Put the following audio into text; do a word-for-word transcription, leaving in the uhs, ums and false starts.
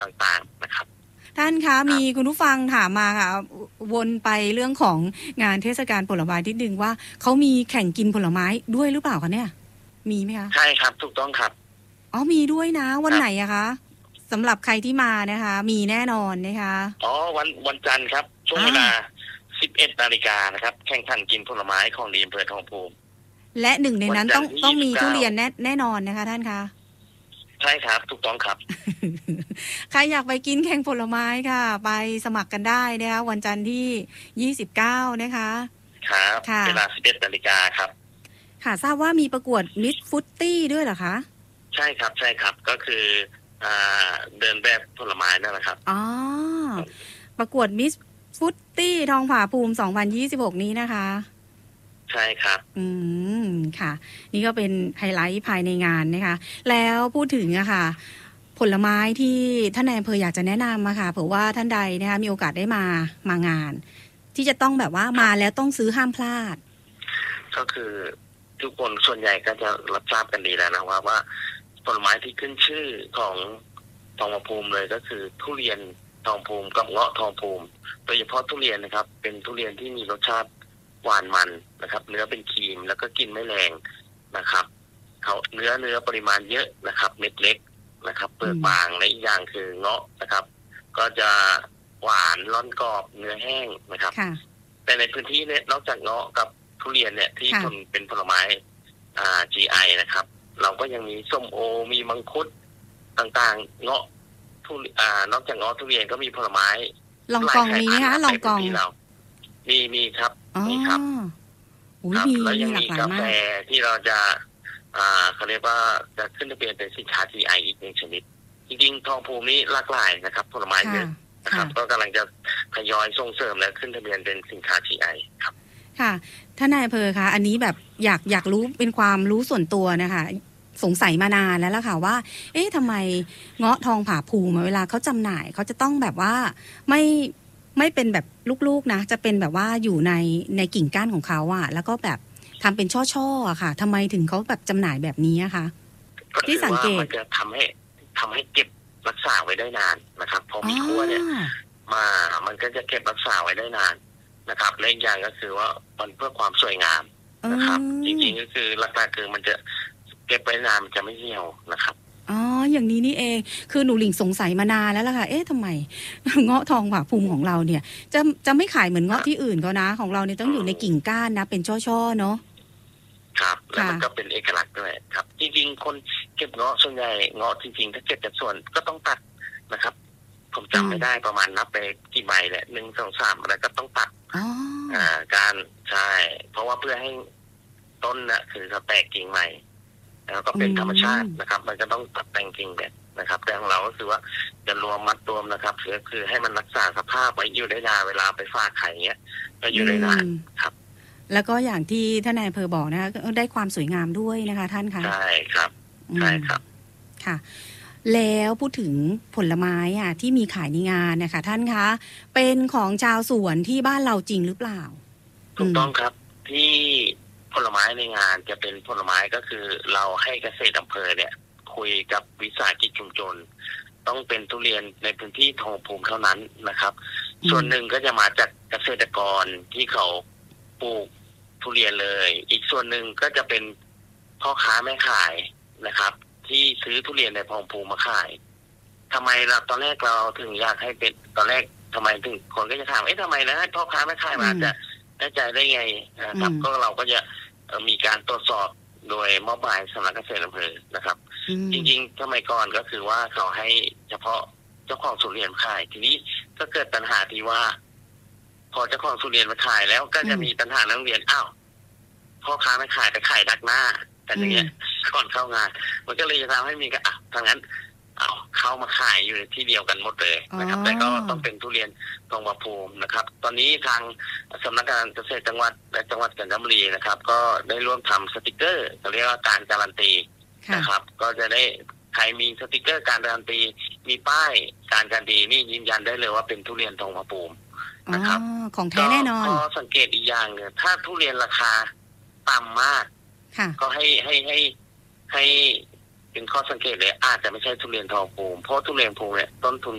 ต่างๆนะครับท่านคะมีคุณผู้ฟังถามมาค่ะวนไปเรื่องของงานเทศกาลผลไม้นิดนึงว่าเขามีแข่งกินผลไม้ด้วยหรือเปล่าคะเนี่ยมีไหมคะใช่ครับถูกต้องครับอ๋อมีด้วยนะวันไหนอะคะสำหรับใครที่มานะคะมีแน่นอนนะคะอ๋อวันวันจันทร์ครับช่วงเวลาสิบเอ็ดนาฬิกานะครับแข่งขันกินผลไม้ของดีอำเภอทองภูมิและหนึ่งในนั้นต้องต้องมีทุเรียนแน่แน่นอนนะคะท่านคะใช่ครับถูกต้องครับใครอยากไปกินแข่งผลไม้ค่ะไปสมัครกันได้นะคะวันจันทร์ที่ยี่สิบเก้านะคะครับเวลาสิบเอ็ดนาฬิกาครับค่ะทราบว่ามีประกวดมิสฟุตตี้ด้วยเหรอคะใช่ครับใช่ครับก็คืออ่าเดินแบบผลไม้นั่นแหละครับอ๋อประกวดมิสฟุตตี้ทองผาภูมิสองพันยี่สิบหกนี้นะคะใช่ครับอืมค่ะนี่ก็เป็นไฮไลท์ภายในงานนะคะแล้วพูดถึงอะค่ะผลไม้ที่ท่านนายอำเภออยากจะแนะนำมาค่ะเผื่อว่าท่านใดนะคะมีโอกาสได้มามางานที่จะต้องแบบว่ามาแล้วต้องซื้อห้ามพลาดก็คือทุกคนส่วนใหญ่ก็จะรับทราบกันดีแล้วนะว่าว่าผลไม้ที่ขึ้นชื่อของทองผาภูมิเลยก็คือทุเรียนทองภูมิกับเงาะทองภูมิโดยเฉพาะทุเรียนนะครับเป็นทุเรียนที่มีรสชาติหวานมันนะครับเนื้อเป็นครีมแล้วก็กินไม่แรงนะครับเขาเนื้อเนื้อปริมาณเยอะนะครับเม็ดเล็กนะครับเปลือกบางและอีกอย่างคือเงาะนะครับก็จะหวานร่อนกรอบเนื้อแห้งนะครับแต่ในพื้นที่เนี่ยนอกจากเงาะกับทุเรียนเนี่ยที่เป็นผลไม้อ่า จี ไอ นะครับเราก็ยังมีส้มโอมีมังคุดต่างๆเงาะทุอ่านอกจากเงาะทุเรียนก็มีผลไม้ลองกองมีไหมคะลองกองมีมีครับมีครับครับแล้วยังมีกาแฟที่เราจะอ่าเขาเรียกว่าจะขึ้นทะเบียนเป็นสินค้า จี ไอ อีกหนึ่งชนิดจริงๆทองภูมินี้หลากหลายนะครับผลไม้เยอะนะครับก็กำลังจะทยอยส่งเสริมและขึ้นทะเบียนเป็นสินค้า จี ไอ ครับค่ะท่านนายอำเภอคะอันนี้แบบอยากอยากรู้เป็นความรู้ส่วนตัวนะคะสงสัยมานานแล้วล่ะค่ะว่าเอ๊ะทำไมเงาะทองผาภูมิเวลาเขาจำหน่ายเขาจะต้องแบบว่าไม่ไม่เป็นแบบลูกๆนะจะเป็นแบบว่าอยู่ในในกิ่งก้านของเขาอะแล้วก็แบบทำเป็นช่อๆอะค่ะทำไมถึงเขาแบบจำหน่ายแบบนี้อะคะที่สังเกตมันจะทำให้ทำให้เก็บรักษาไว้ได้นานนะครับพอมีคั่วเนี่ยมามันก็จะเก็บรักษาไว้ได้นานนะครับและอีกอย่างก็คือว่ามันเพื่อความสวยงามนะครับจริงๆก็คือลักษณะคือมันจะเก็บไว้นานมันจะไม่เหี่ยวนะครับอ๋ออย่างนี้นี่เองคือหนูหลิงสงสัยมานานแล้วล่ะค่ะเอ๊ะทำไมเงาะทองผาภูมิของเราเนี่ยจะจะไม่ขายเหมือนเงาะที่อื่นเขานะของเราเนี่ยต้องอยู่ในกิ่งก้านนะเป็นช่อๆเนาะครับแล้วมันก็เป็นเอกลักษณ์ด้วยครับจริงๆคนเก็บเงาะส่วนใหญ่เงาะจริงๆถ้าเก็บจากส่วนก็ต้องตัดนะครับผมจำไม่ได้ประมาณนับไปกี่ใบแหละหนึ่งสองสามอะไรก็ต้องตัดอ่าการใช่เพราะว่าเพื่อให้ต้นน่ะคือเขาแตกกิ่งใหม่แล้วก็เป็นธรรมชาตินะครับมันก็ต้องตัดแต่งกิ่งแบบนะครับแต่ของเราก็คือว่าจะรวมมัดรวมนะครับคือคือให้มันรักษาสภาพไว้อยู่ได้นานเวลาไปฝากไข่เงี้ยก็อยู่ได้นานครับแล้วก็อย่างที่ท่านนายอำเภอบอกนะคะได้ความสวยงามด้วยนะคะท่านคะใช่ครับใช่ครับค่ะแล้วพูดถึงผลไม้อ่ะที่มีขายในงานนะคะท่านคะเป็นของชาวสวนที่บ้านเราจริงหรือเปล่าถูกต้องครับที่ผลไม้ในงานจะเป็นผลไม้ก็คือเราให้เกษตรอำเภอเนี่ยคุยกับวิสาหกิจชุมชนต้องเป็นทุเรียนในพื้นที่ทองภูมิเท่านั้นนะครับส่วนหนึ่งก็จะมาจากเกษตรกรที่เขาปลูกทุเรียนเลยอีกส่วนหนึ่งก็จะเป็นพ่อค้าแม่ขายนะครับที่ซื้อทุเรียนในทองภูมิมาขายทำไมเราตอนแรกเราถึงอยากให้เป็นตอนแรกทำไมถึงคนก็จะถามเอ๊ะทำไมนะให้พ่อค้าแม่ขายมาจะแน่ใจได้ไงนะครับก็เราก็จะมีการตรวจสอบโดยมอบหมายสำนักเกษตรอำเภอนะครับจริงๆสมัยก่อนก็คือว่าเขาให้เฉพาะเจ้าของทุเรียนขายทีนี้ก็เกิดปัญหาที่ว่าพอเจ้าของทุเรียนมาขายแล้วก็จะมีปัญหานักเรียนอ้าวพ่อค้าไม่ขายแต่ขายดักหน้าแต่อย่างเงี้ยก่อนเข้างานมันก็เลยจะทำให้มีก็อ่ะทางนั้นเอาเข้ามาขายอยู่ที่เดียวกันหมดเลยนะครับแต่ก็ต้องเป็นทุเรียนทองผาภูมินะครับตอนนี้ทางสำนักงานเกษตรจังหวัดและจังหวัดกาญจนบุรีนะครับก็ได้ร่วมทำสติกเกอร์เรียกว่าการการันตีนะครับก็จะได้ใครมีสติกเกอร์การการันตีมีป้ายการการันตีนี่ยืนยันได้เลยว่าเป็นทุเรียนทองผาภูมินะครับของแท้แน่นอนก็สังเกตอีกอย่างเนี่ยถ้าทุเรียนราคาต่ำมากก็ให้ให้ให้ให้เป็นข้อสังเกตเลยอาจจะไม่ใช่ทุเรียนทองภูมิเพราะทุเรียนภูมิเนี่ยต้นทุน